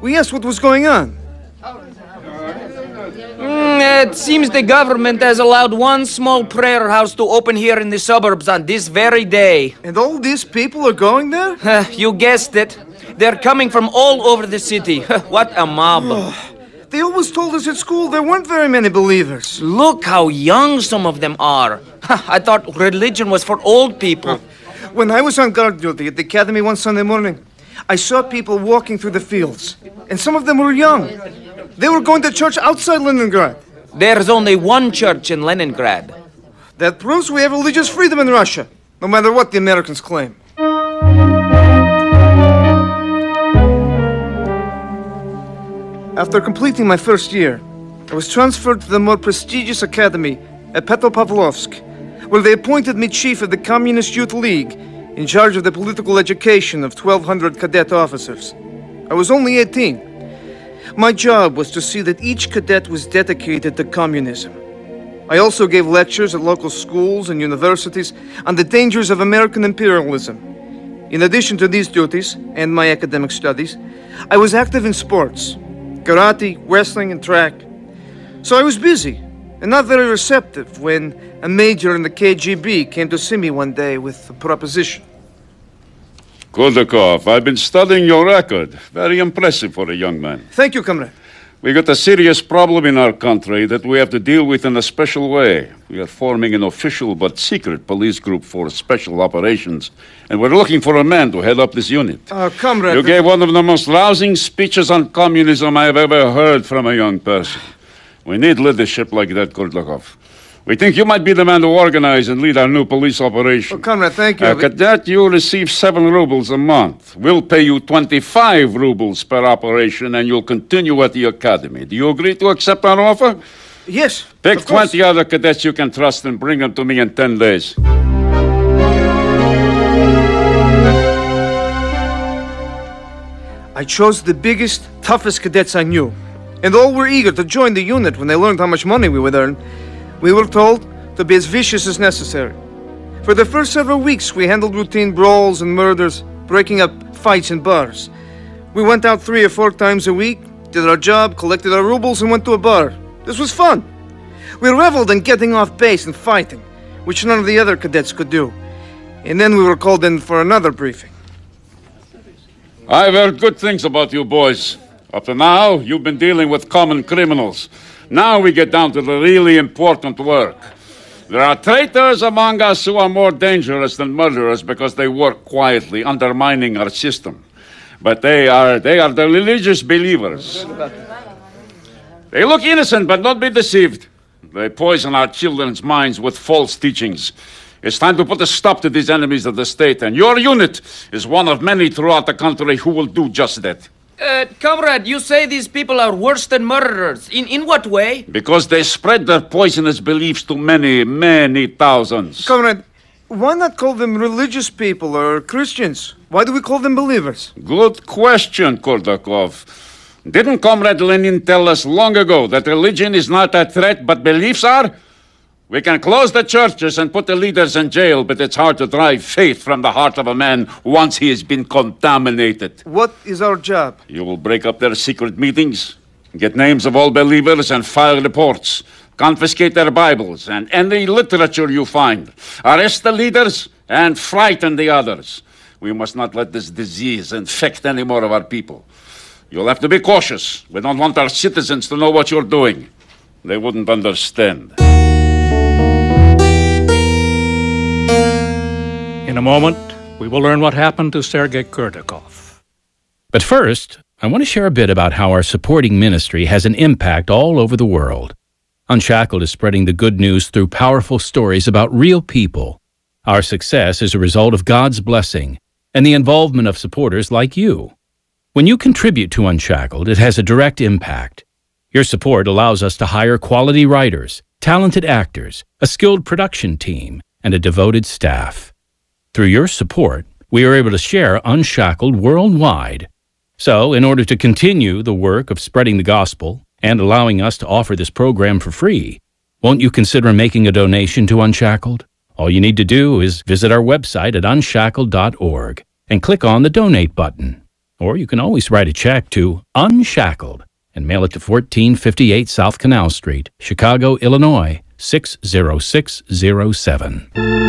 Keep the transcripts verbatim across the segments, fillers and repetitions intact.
We asked what was going on. Mm, it seems the government has allowed one small prayer house to open here in the suburbs on this very day. And all these people are going there? Uh, you guessed it. They're coming from all over the city. What a mob. They always told us at school there weren't very many believers. Look how young some of them are. I thought religion was for old people. When I was on guard duty at the academy one Sunday morning, I saw people walking through the fields, and some of them were young. They were going to church outside Leningrad. There's only one church in Leningrad. That proves we have religious freedom in Russia, no matter what the Americans claim. After completing my first year, I was transferred to the more prestigious academy at Petropavlovsk, where they appointed me chief of the Communist Youth League, in charge of the political education of twelve hundred cadet officers. I was only eighteen. My job was to see that each cadet was dedicated to communism. I also gave lectures at local schools and universities on the dangers of American imperialism. In addition to these duties and my academic studies, I was active in sports, karate, wrestling, and track. So I was busy and not very receptive when a major in the K G B came to see me one day with a proposition. Kurdakov, I've been studying your record. Very impressive for a young man. Thank you, comrade. We got a serious problem in our country that we have to deal with in a special way. We are forming an official but secret police group for special operations, and we're looking for a man to head up this unit. Uh, comrade... You gave one of the most rousing speeches on communism I've ever heard from a young person. We need leadership like that, Kurdakov. We think you might be the man to organize and lead our new police operation. Well, comrade, thank you. Uh, cadet, you receive seven rubles a month. We'll pay you twenty-five rubles per operation, and you'll continue at the academy. Do you agree to accept our offer? Yes. Pick twenty other cadets you can trust and bring them to me in ten days. I chose the biggest, toughest cadets I knew, and all were eager to join the unit when they learned how much money we would earn. We were told to be as vicious as necessary. For the first several weeks, we handled routine brawls and murders, breaking up fights in bars. We went out three or four times a week, did our job, collected our rubles, and went to a bar. This was fun. We reveled in getting off base and fighting, which none of the other cadets could do. And then we were called in for another briefing. I've heard good things about you boys. Up to now, you've been dealing with common criminals. Now we get down to the really important work. There are traitors among us who are more dangerous than murderers because they work quietly, undermining our system. But they are they are the religious believers. They look innocent, but don't be deceived. They poison our children's minds with false teachings. It's time to put a stop to these enemies of the state, and your unit is one of many throughout the country who will do just that. Uh, comrade, you say these people are worse than murderers. In in what way? Because they spread their poisonous beliefs to many, many thousands. Comrade, why not call them religious people or Christians? Why do we call them believers? Good question, Kurdakov. Didn't Comrade Lenin tell us long ago that religion is not a threat, but beliefs are? We can close the churches and put the leaders in jail, but it's hard to drive faith from the heart of a man once he has been contaminated. What is our job? You will break up their secret meetings, get names of all believers and file reports, confiscate their Bibles and any literature you find, arrest the leaders and frighten the others. We must not let this disease infect any more of our people. You'll have to be cautious. We don't want our citizens to know what you're doing. They wouldn't understand. In a moment, we will learn what happened to Sergei Kurdakov. But first, I want to share a bit about how our supporting ministry has an impact all over the world. Unshackled is spreading the good news through powerful stories about real people. Our success is a result of God's blessing and the involvement of supporters like you. When you contribute to Unshackled, it has a direct impact. Your support allows us to hire quality writers, talented actors, a skilled production team, and a devoted staff. Through your support, we are able to share Unshackled worldwide. So, in order to continue the work of spreading the gospel and allowing us to offer this program for free, won't you consider making a donation to Unshackled? All you need to do is visit our website at unshackled dot org and click on the Donate button. Or you can always write a check to Unshackled and mail it to fourteen fifty-eight South Canal Street, Chicago, Illinois, six zero six zero seven.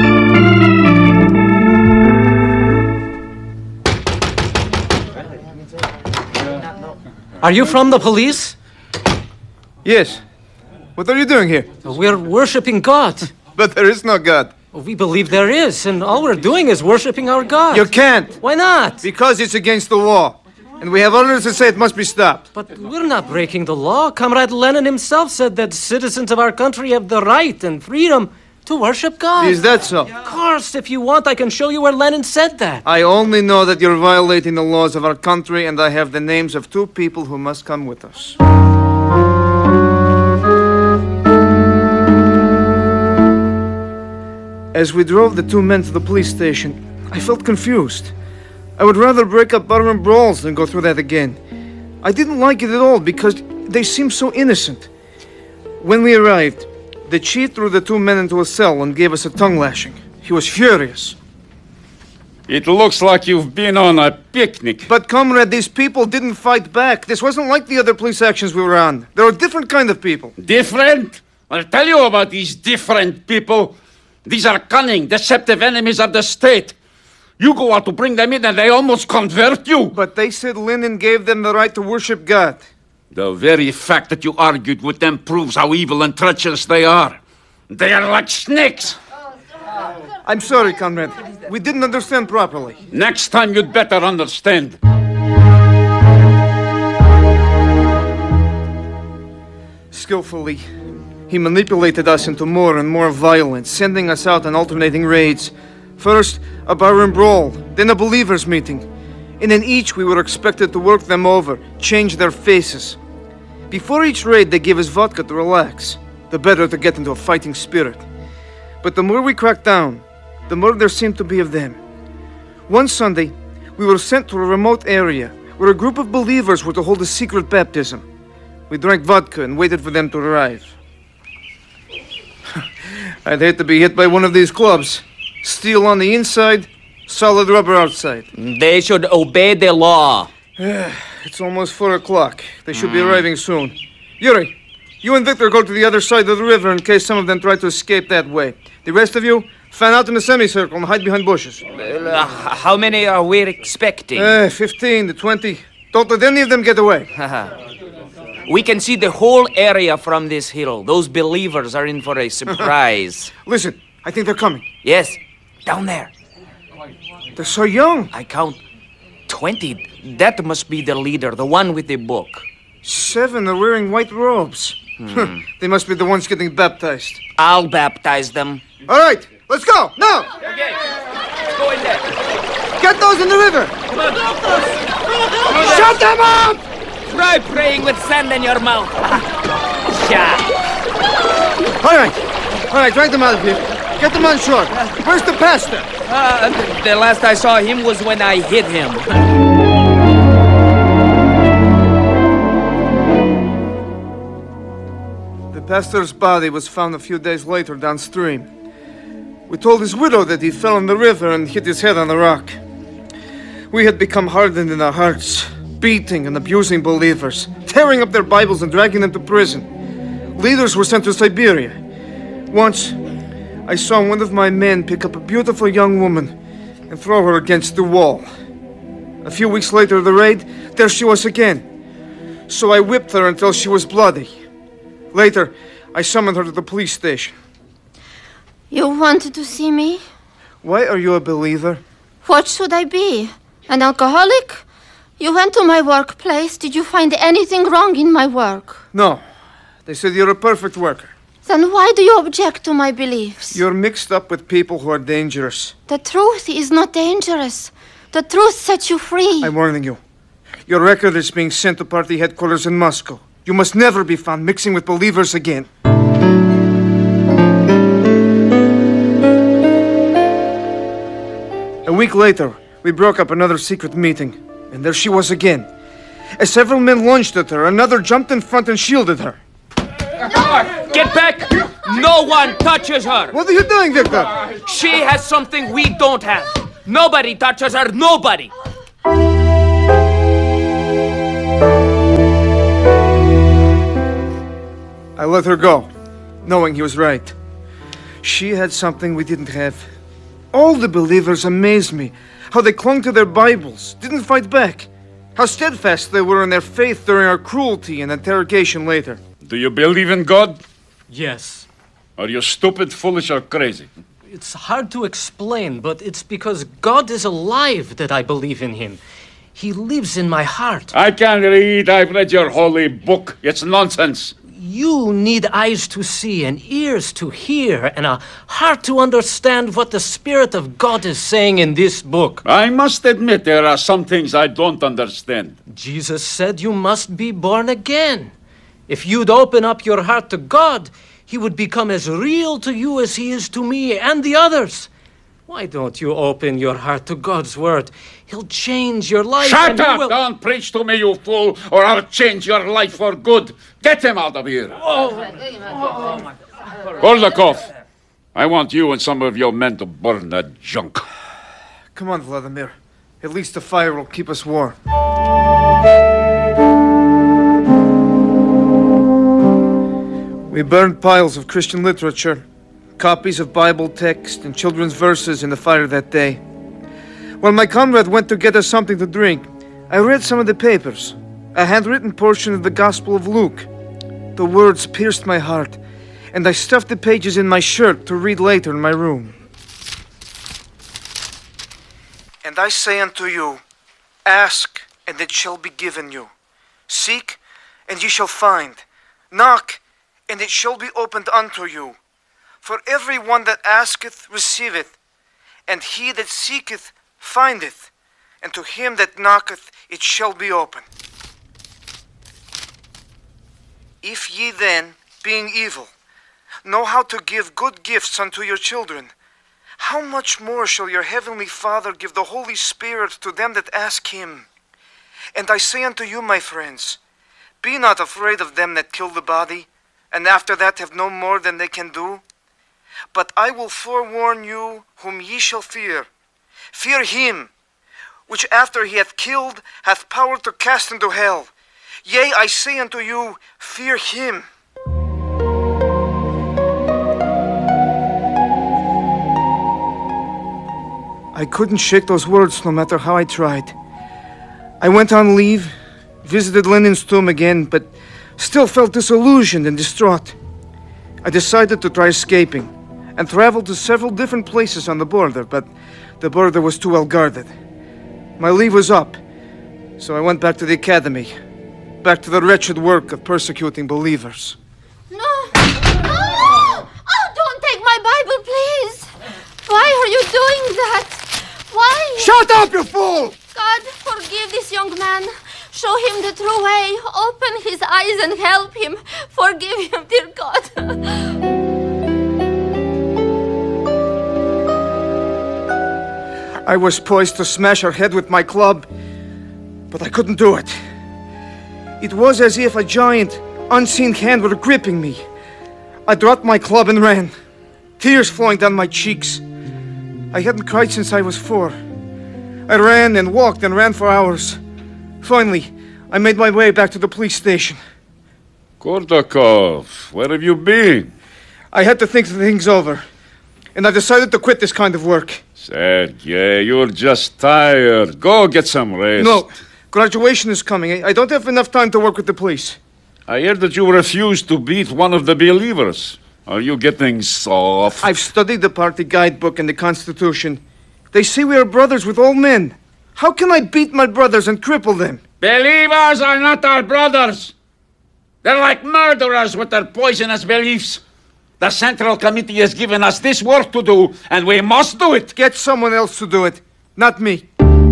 Are you from the police? Yes. What are you doing here? We're worshiping God. But there is no God. We believe there is, and all we're doing is worshiping our God. You can't. Why not? Because it's against the law. And we have orders that say it must be stopped. But we're not breaking the law. Comrade Lenin himself said that citizens of our country have the right and freedom to worship God. Is that so? Of course, if you want, I can show you where Lenin said that. I only know that you're violating the laws of our country, and I have the names of two people who must come with us. As we drove the two men to the police station, I felt confused. I would rather break up barroom brawls than go through that again. I didn't like it at all because they seemed so innocent. When we arrived, the chief threw the two men into a cell and gave us a tongue lashing. He was furious. It looks like you've been on a picnic. But, comrade, these people didn't fight back. This wasn't like the other police actions we were on. They were a different kind of people. Different? I'll tell you about these different people. These are cunning, deceptive enemies of the state. You go out to bring them in and they almost convert you. But they said Lenin gave them the right to worship God. The very fact that you argued with them proves how evil and treacherous they are. They are like snakes. I'm sorry, comrade. We didn't understand properly. Next time you'd better understand. Skillfully, he manipulated us into more and more violence, sending us out on alternating raids. First, a barroom brawl, then a believers' meeting. And in each, we were expected to work them over, change their faces. Before each raid, they gave us vodka to relax, the better to get into a fighting spirit. But the more we cracked down, the more there seemed to be of them. One Sunday, we were sent to a remote area where a group of believers were to hold a secret baptism. We drank vodka and waited for them to arrive. I'd hate to be hit by one of these clubs. Steel on the inside, solid rubber outside. They should obey the law. It's almost four o'clock. They should be arriving soon. Yuri, you and Victor go to the other side of the river in case some of them try to escape that way. The rest of you, fan out in a semicircle and hide behind bushes. Uh, how many are we expecting? Uh, fifteen to twenty. Don't let any of them get away. We can see the whole area from this hill. Those believers are in for a surprise. Listen, I think they're coming. Yes, down there. They're so young. I count twenty. That must be the leader, the one with the book. Seven are wearing white robes. Hmm. They must be the ones getting baptized. I'll baptize them. All right, let's go. Now! Okay, let's go in there. Get those in the river! Come on. Shut them up! Try praying with sand in your mouth. Yeah. All right. All right, drag them out of here. Get them on shore. Where's the pastor? Uh, the last I saw him was when I hit him. The pastor's body was found a few days later downstream. We told his widow that he fell in the river and hit his head on a rock. We had become hardened in our hearts, beating and abusing believers, tearing up their Bibles and dragging them to prison. Leaders were sent to Siberia. Once, I saw one of my men pick up a beautiful young woman and throw her against the wall. A few weeks later, the raid, there she was again. So I whipped her until she was bloody. Later, I summoned her to the police station. You wanted to see me? Why are you a believer? What should I be? An alcoholic? You went to my workplace. Did you find anything wrong in my work? No. They said you're a perfect worker. Then why do you object to my beliefs? You're mixed up with people who are dangerous. The truth is not dangerous. The truth sets you free. I'm warning you. Your record is being sent to party headquarters in Moscow. You must never be found mixing with believers again. A week later, we broke up another secret meeting, and there she was again. As several men lunged at her, another jumped in front and shielded her. Get back! No one touches her! What are you doing, Victor? She has something we don't have. Nobody touches her, nobody! let her go, knowing he was right. She had something we didn't have. All the believers amazed me. How they clung to their Bibles, didn't fight back. How steadfast they were in their faith during our cruelty and interrogation later. Do you believe in God? Yes. Are you stupid, foolish, or crazy? It's hard to explain, but it's because God is alive that I believe in him. He lives in my heart. I can read. I've read your holy book. It's nonsense. You need eyes to see and ears to hear and a heart to understand what the Spirit of God is saying in this book. I must admit there are some things I don't understand. Jesus said you must be born again. If you'd open up your heart to God, he would become as real to you as he is to me and the others. Why don't you open your heart to God's word? He'll change your life. Shut and you up! will... Don't preach to me, you fool, or I'll change your life for good. Get him out of here. Oh. Goldakov, I want you and some of your men to burn that junk. Come on, Vladimir. At least the fire will keep us warm. We burned piles of Christian literature, copies of Bible text and children's verses in the fire that day. When my comrade went to get us something to drink, I read some of the papers, a handwritten portion of the Gospel of Luke. The words pierced my heart, and I stuffed the pages in my shirt to read later in my room. And I say unto you, ask, and it shall be given you. Seek, and ye shall find. Knock, and it shall be opened unto you. For every one that asketh receiveth, and he that seeketh findeth, and to him that knocketh it shall be opened. If ye then, being evil, know how to give good gifts unto your children, how much more shall your heavenly Father give the Holy Spirit to them that ask him? And I say unto you, my friends, be not afraid of them that kill the body, and after that have no more than they can do. But I will forewarn you whom ye shall fear. Fear him, which after he hath killed hath power to cast into hell. Yea, I say unto you, fear him. I couldn't shake those words no matter how I tried. I went on leave, visited Lenin's tomb again, but still felt disillusioned and distraught. I decided to try escaping and traveled to several different places on the border, but the border was too well guarded. My leave was up, so I went back to the academy, back to the wretched work of persecuting believers. No! No! Oh, don't take my Bible, please! Why are you doing that? Why? Shut up, you fool! God, forgive this young man. Show him the true way. Open his eyes and help him. Forgive him, dear God. I was poised to smash her head with my club, but I couldn't do it. It was as if a giant, unseen hand were gripping me. I dropped my club and ran, tears flowing down my cheeks. I hadn't cried since I was four. I ran and walked and ran for hours. Finally, I made my way back to the police station. Kordakov, where have you been? I had to think things over, and I decided to quit this kind of work. Sergei, you're just tired. Go get some rest. No, graduation is coming. I I don't have enough time to work with the police. I heard that you refused to beat one of the believers. Are you getting soft? I've studied the party guidebook and the Constitution. They say we are brothers with all men. How can I beat my brothers and cripple them? Believers are not our brothers. They're like murderers with their poisonous beliefs. The Central Committee has given us this work to do, and we must do it. Get someone else to do it, not me.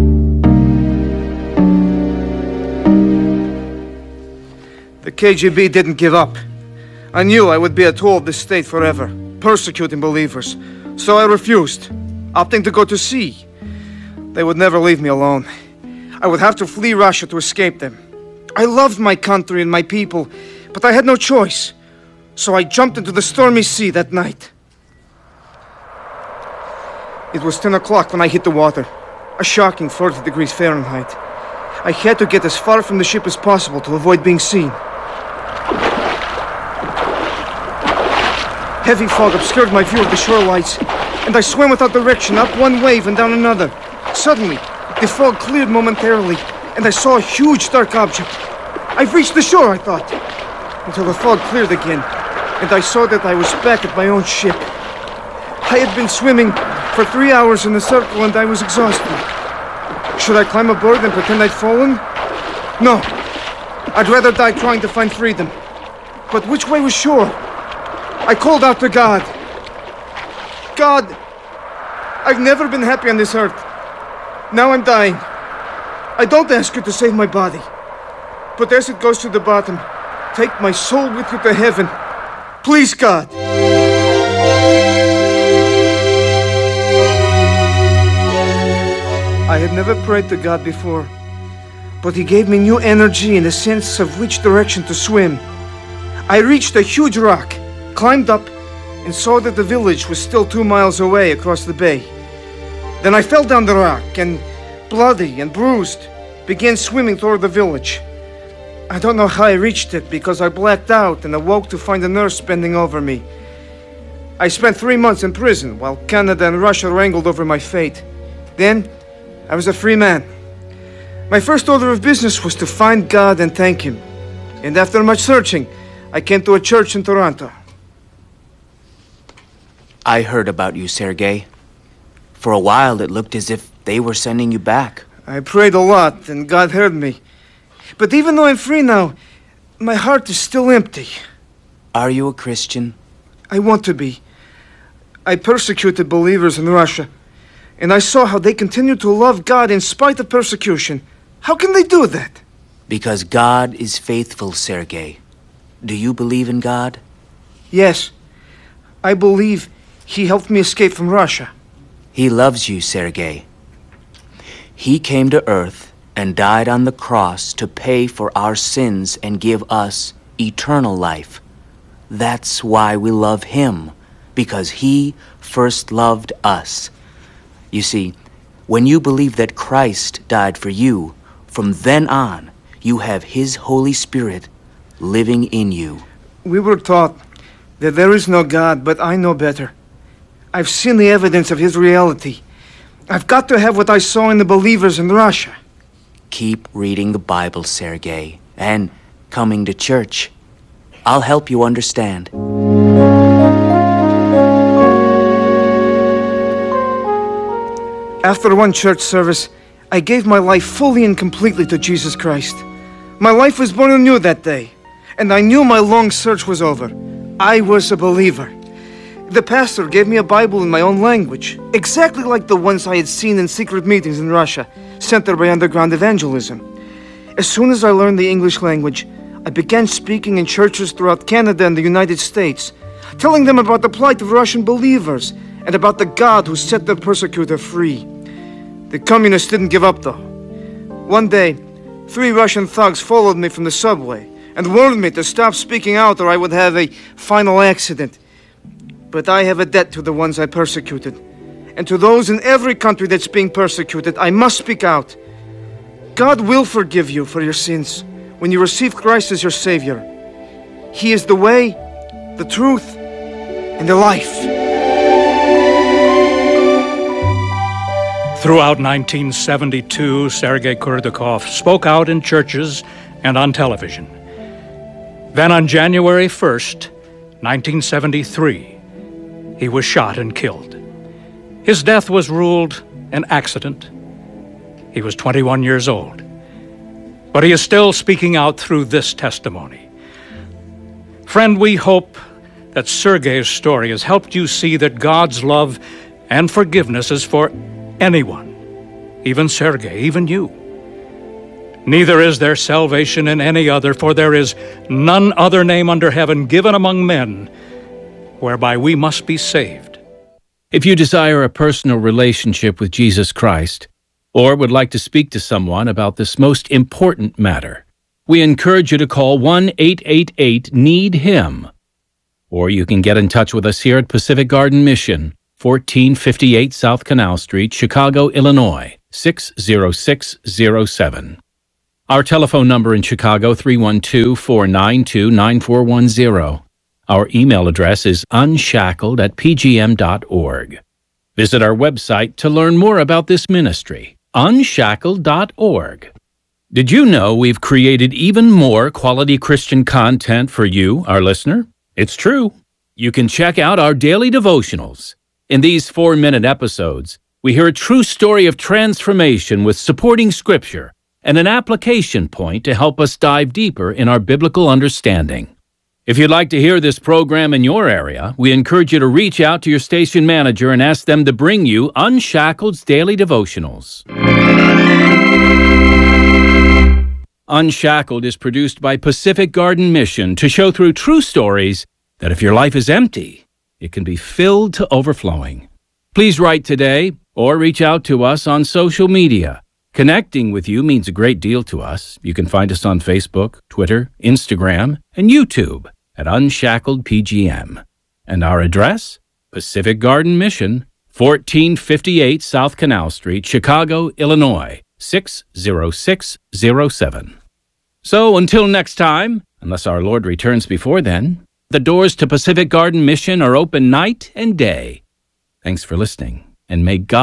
The K G B didn't give up. I knew I would be a tool of the state forever, persecuting believers. So I refused, opting to go to sea. They would never leave me alone. I would have to flee Russia to escape them. I loved my country and my people, but I had no choice. So I jumped into the stormy sea that night. It was ten o'clock when I hit the water, a shocking forty degrees Fahrenheit. I had to get as far from the ship as possible to avoid being seen. Heavy fog obscured my view of the shore lights, and I swam without direction up one wave and down another. Suddenly, the fog cleared momentarily, and I saw a huge dark object. I've reached the shore, I thought, until the fog cleared again, and I saw that I was back at my own ship. I had been swimming for three hours in a circle, and I was exhausted. Should I climb aboard and pretend I'd fallen? No. I'd rather die trying to find freedom. But which way was shore? I called out to God. God, I've never been happy on this earth. Now I'm dying. I don't ask you to save my body. But as it goes to the bottom, take my soul with you to heaven. Please, God. I had never prayed to God before, but He gave me new energy and a sense of which direction to swim. I reached a huge rock, climbed up, and saw that the village was still two miles away across the bay. Then I fell down the rock and, bloody and bruised, began swimming toward the village. I don't know how I reached it because I blacked out and awoke to find a nurse bending over me. I spent three months in prison while Canada and Russia wrangled over my fate. Then, I was a free man. My first order of business was to find God and thank Him. And after much searching, I came to a church in Toronto. I heard about you, Sergei. For a while, it looked as if they were sending you back. I prayed a lot, and God heard me. But even though I'm free now, my heart is still empty. Are you a Christian? I want to be. I persecuted believers in Russia, and I saw how they continue to love God in spite of persecution. How can they do that? Because God is faithful, Sergei. Do you believe in God? Yes. I believe He helped me escape from Russia. He loves you, Sergei. He came to Earth and died on the cross to pay for our sins and give us eternal life. That's why we love Him, because He first loved us. You see, when you believe that Christ died for you, from then on, you have His Holy Spirit living in you. We were taught that there is no God, but I know better. I've seen the evidence of His reality. I've got to have what I saw in the believers in Russia. Keep reading the Bible, Sergei, and coming to church. I'll help you understand. After one church service, I gave my life fully and completely to Jesus Christ. My life was born anew that day, and I knew my long search was over. I was a believer. The pastor gave me a Bible in my own language, exactly like the ones I had seen in secret meetings in Russia, centered by underground evangelism. As soon as I learned the English language, I began speaking in churches throughout Canada and the United States, telling them about the plight of Russian believers and about the God who set their persecutor free. The communists didn't give up, though. One day, three Russian thugs followed me from the subway and warned me to stop speaking out or I would have a final accident. But I have a debt to the ones I persecuted. And to those in every country that's being persecuted, I must speak out. God will forgive you for your sins when you receive Christ as your Savior. He is the way, the truth, and the life. Throughout nineteen seventy-two, Sergei Kurdakov spoke out in churches and on television. Then on January first, nineteen seventy-three, he was shot and killed. His death was ruled an accident. He was twenty-one years old. But he is still speaking out through this testimony. Friend, we hope that Sergei's story has helped you see that God's love and forgiveness is for anyone, even Sergei, even you. Neither is there salvation in any other, for there is none other name under heaven given among men whereby we must be saved. If you desire a personal relationship with Jesus Christ, or would like to speak to someone about this most important matter, we encourage you to call one eight eight eight need him. Or you can get in touch with us here at Pacific Garden Mission, fourteen fifty-eight South Canal Street, Chicago, Illinois, six zero six zero seven. Our telephone number in Chicago, three one two, four nine two, nine four one zero. Our email address is unshackled at p g m dot org. Visit our website to learn more about this ministry, unshackled dot org. Did you know we've created even more quality Christian content for you, our listener? It's true. You can check out our daily devotionals. In these four-minute episodes, we hear a true story of transformation with supporting scripture and an application point to help us dive deeper in our biblical understanding. If you'd like to hear this program in your area, we encourage you to reach out to your station manager and ask them to bring you Unshackled's Daily Devotionals. Unshackled is produced by Pacific Garden Mission to show through true stories that if your life is empty, it can be filled to overflowing. Please write today or reach out to us on social media. Connecting with you means a great deal to us. You can find us on Facebook, Twitter, Instagram, and YouTube at Unshackled P G M. And our address? Pacific Garden Mission, fourteen fifty-eight South Canal Street, Chicago, Illinois, six zero six zero seven. So until next time, unless our Lord returns before then, the doors to Pacific Garden Mission are open night and day. Thanks for listening, and may God